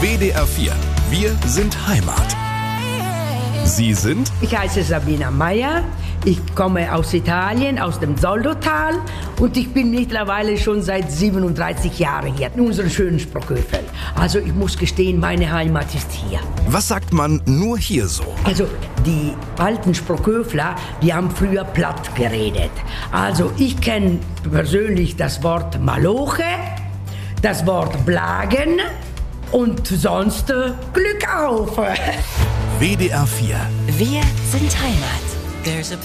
WDR 4. Wir sind Heimat. Sie sind? Ich heiße Sabina Meyer. Ich komme aus Italien, aus dem Soldotal, und ich bin mittlerweile schon seit 37 Jahren hier in unserem schönen Sprockhövel. Also ich muss gestehen, meine Heimat ist hier. Was sagt man nur hier so? Also die alten Sprockhöfler, die haben früher platt geredet. Also ich kenne persönlich das Wort Maloche, das Wort Blagen und sonst Glück auf. WDR 4. Wir sind Heimat. There's a